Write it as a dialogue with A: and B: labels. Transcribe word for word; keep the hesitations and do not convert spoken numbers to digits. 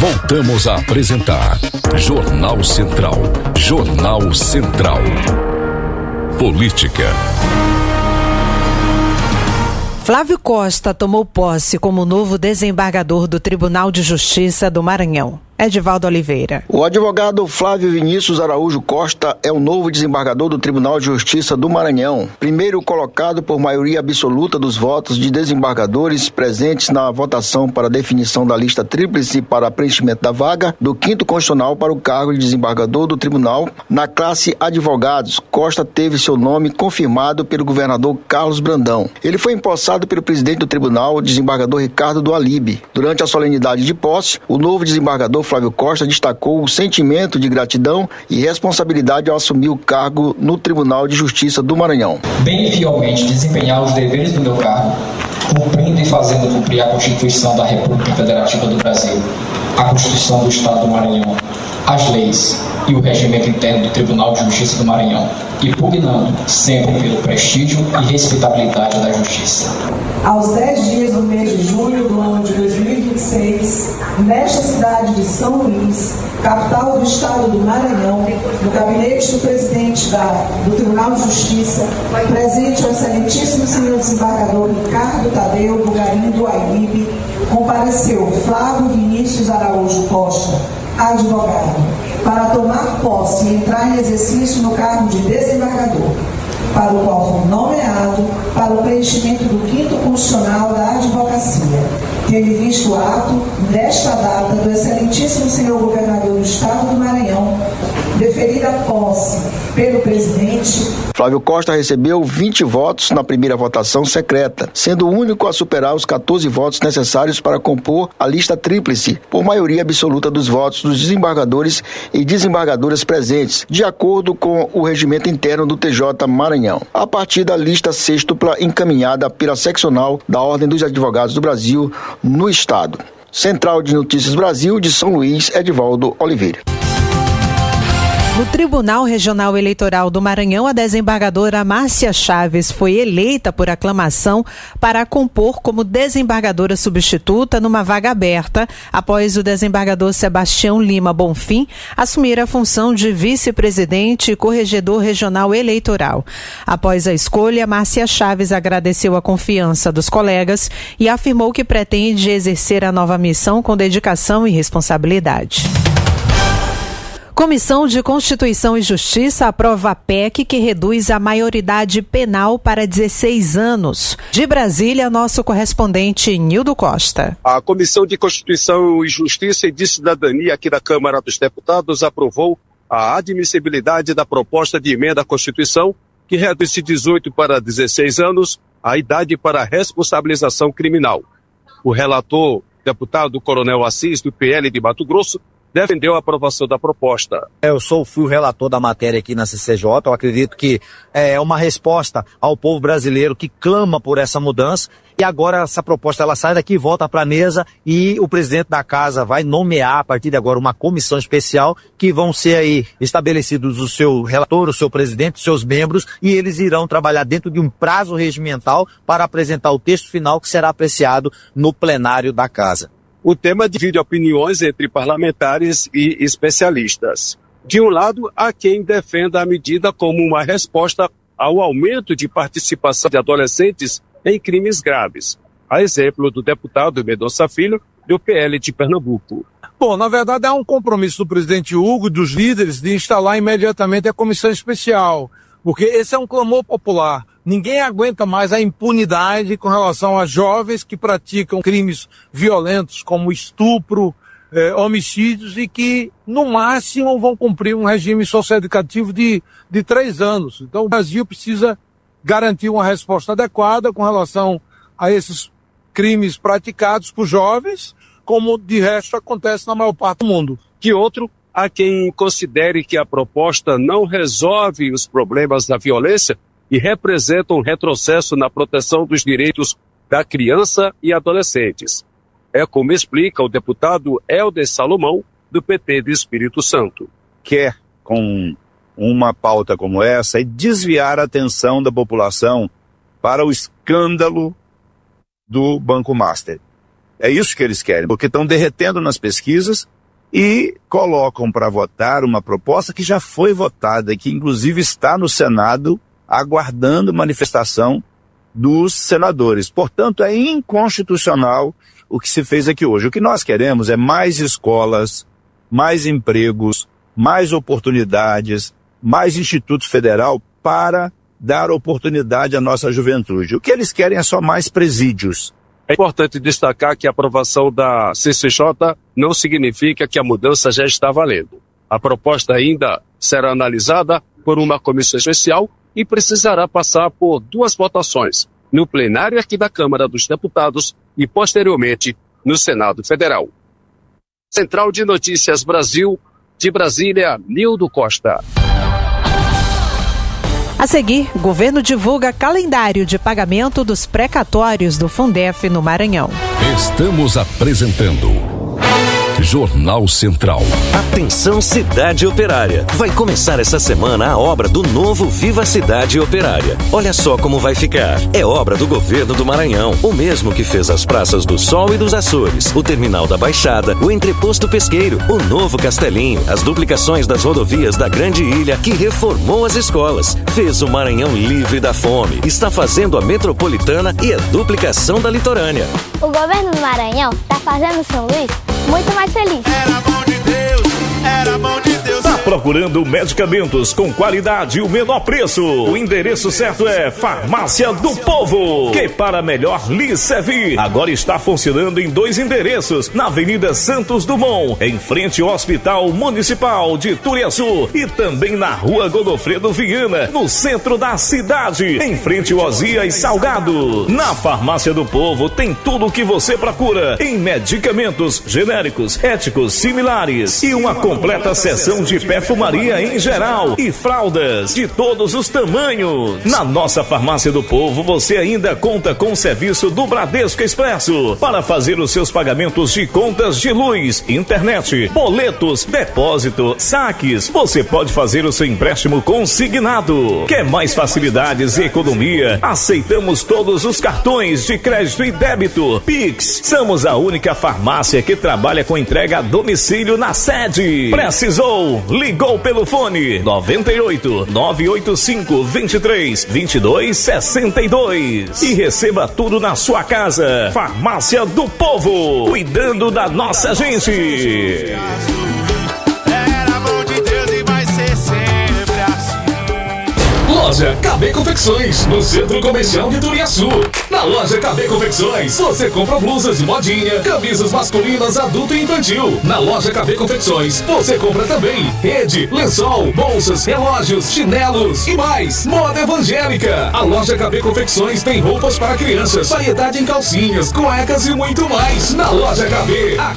A: Voltamos a apresentar Jornal Central. Jornal Central. Política.
B: Flávio Costa tomou posse como novo desembargador do Tribunal de Justiça do Maranhão. Edivaldo Oliveira.
C: O advogado Flávio Vinícius Araújo Costa é o novo desembargador do Tribunal de Justiça do Maranhão, primeiro colocado por maioria absoluta dos votos de desembargadores presentes na votação para a definição da lista tríplice para preenchimento da vaga do quinto constitucional para o cargo de desembargador do Tribunal. Na classe advogados, Costa teve seu nome confirmado pelo governador Carlos Brandão. Ele foi empossado pelo presidente do Tribunal, o desembargador Ricardo do Alibe. Durante a solenidade de posse, o novo desembargador Flávio Costa destacou o sentimento de gratidão e responsabilidade ao assumir o cargo no Tribunal de Justiça do Maranhão.
D: Bem fielmente desempenhar os deveres do meu cargo, cumprindo e fazendo cumprir a Constituição da República Federativa do Brasil, a Constituição do Estado do Maranhão, as leis e o regimento interno do Tribunal de Justiça do Maranhão, e pugnando sempre pelo prestígio e respeitabilidade da Justiça.
E: Aos dez dias do mês de junho do ano de dois mil e vinte e seis, nesta cidade de São Luís, capital do estado do Maranhão, no gabinete do presidente da, do Tribunal de Justiça, presente o excelentíssimo senhor desembargador Ricardo Tadeu Bugarim do Alibe, compareceu Flávio Vinícius Araújo Costa, advogado, para tomar posse e entrar em exercício no cargo de desembargador, para o qual foi nomeado para o preenchimento do quinto constitucional da advocacia, tendo visto o ato desta data do excelentíssimo senhor governador do estado do Maranhão, deferida a posse pelo presidente.
C: Flávio Costa recebeu vinte votos na primeira votação secreta, sendo o único a superar os quatorze votos necessários para compor a lista tríplice, por maioria absoluta dos votos dos desembargadores e desembargadoras presentes, de acordo com o regimento interno do T J Maranhão, a partir da lista sextupla encaminhada pela seccional da Ordem dos Advogados do Brasil no estado. Central de Notícias Brasil, de São Luís, Edivaldo Oliveira.
B: No Tribunal Regional Eleitoral do Maranhão, a desembargadora Márcia Chaves foi eleita por aclamação para compor como desembargadora substituta numa vaga aberta, após o desembargador Sebastião Lima Bonfim assumir a função de vice-presidente e corregedor regional eleitoral. Após a escolha, Márcia Chaves agradeceu a confiança dos colegas e afirmou que pretende exercer a nova missão com dedicação e responsabilidade. Comissão de Constituição e Justiça aprova a P E C que reduz a maioridade penal para dezesseis anos. De Brasília, nosso correspondente Nildo Costa.
F: A Comissão de Constituição e Justiça e de Cidadania aqui da Câmara dos Deputados aprovou a admissibilidade da proposta de emenda à Constituição que reduz de dezoito para dezesseis anos a idade para a responsabilização criminal. O relator, deputado Coronel Assis, do P L de Mato Grosso, defendeu a aprovação da proposta.
G: Eu sou fui o relator da matéria aqui na C C J, eu acredito que é uma resposta ao povo brasileiro que clama por essa mudança, e agora essa proposta ela sai daqui, volta para a mesa e o presidente da casa vai nomear a partir de agora uma comissão especial que vão ser aí estabelecidos o seu relator, o seu presidente, os seus membros, e eles irão trabalhar dentro de um prazo regimental para apresentar o texto final que será apreciado no plenário da casa.
F: O tema divide opiniões entre parlamentares e especialistas. De um lado, há quem defenda a medida como uma resposta ao aumento de participação de adolescentes em crimes graves, a exemplo do deputado Mendonça Filho, do P L de Pernambuco.
H: Bom, na verdade, há um compromisso do presidente Hugo e dos líderes de instalar imediatamente a comissão especial, porque esse é um clamor popular. Ninguém aguenta mais a impunidade com relação a jovens que praticam crimes violentos como estupro, eh, homicídios e que, no máximo, vão cumprir um regime socioeducativo de, de três anos. Então, o Brasil precisa garantir uma resposta adequada com relação a esses crimes praticados por jovens, como de resto acontece na maior parte do mundo.
F: De outro, há quem considere que a proposta não resolve os problemas da violência e representa um retrocesso na proteção dos direitos da criança e adolescentes. É como explica o deputado Helder Salomão, do P T do Espírito Santo.
I: Quer, com uma pauta como essa, e desviar a atenção da população para o escândalo do Banco Master. É isso que eles querem, porque estão derretendo nas pesquisas e colocam para votar uma proposta que já foi votada e que inclusive está no Senado aguardando manifestação dos senadores. Portanto, é inconstitucional o que se fez aqui hoje. O que nós queremos é mais escolas, mais empregos, mais oportunidades, mais Instituto Federal para dar oportunidade à nossa juventude. O que eles querem é só mais presídios.
F: É importante destacar que a aprovação da C C J não significa que a mudança já está valendo. A proposta ainda será analisada por uma comissão especial e precisará passar por duas votações, no plenário aqui da Câmara dos Deputados e, posteriormente, no Senado Federal. Central de Notícias Brasil, de Brasília, Nildo Costa.
B: A seguir, o governo divulga calendário de pagamento dos precatórios do Fundef no Maranhão.
A: Estamos apresentando Jornal Central.
J: Atenção, cidade operária. Vai começar essa semana a obra do novo Viva Cidade Operária. Olha só como vai ficar. É obra do governo do Maranhão, o mesmo que fez as praças do Sol e dos Açores, o terminal da Baixada, o entreposto pesqueiro, o novo Castelinho, as duplicações das rodovias da Grande Ilha, que reformou as escolas, fez o Maranhão livre da fome, está fazendo a metropolitana e a duplicação da litorânea.
K: O governo do Maranhão está fazendo São Luís muito mais feliz.
L: Era mão de Deus, era mão de Deus.
M: Tá procurando medicamentos com qualidade e o menor preço? O endereço certo é Farmácia do Povo, que para melhor lhe servir, agora está funcionando em dois endereços, na Avenida Santos Dumont, em frente ao Hospital Municipal de Turiaçu, e também na Rua Godofredo Viana, no centro da cidade, em frente ao Osias Salgado. Na Farmácia do Povo tem tudo o que você procura em medicamentos genéricos, éticos, similares e uma completa seção de perfumaria em geral e fraldas de todos os tamanhos. Na nossa Farmácia do Povo você ainda conta com o serviço do Bradesco Expresso para fazer os seus pagamentos de contas de luz, internet, boletos, depósito, saques. Você pode fazer o seu empréstimo consignado. Quer mais facilidades e economia? Aceitamos todos os cartões de crédito e débito. Pix. Somos a única farmácia que trabalha com entrega a domicílio na sede. Precisou? Ligou pelo fone noventa e oito, nove oito cinco, vinte e três, vinte e dois, sessenta e dois e receba tudo na sua casa. Farmácia do Povo, cuidando da nossa gente.
L: Era mão de Deus e vai ser sempre assim.
A: Loja K B Confecções, no Centro Comercial de Turiaçu. Na Loja K B Confecções, você compra blusas de modinha, camisas masculinas, adulto e infantil. Na Loja K B Confecções, você compra também rede, lençol, bolsas, relógios, chinelos e mais. Moda evangélica. A Loja K B Confecções tem roupas para crianças, variedade em calcinhas, cuecas e muito mais. Na Loja K B, a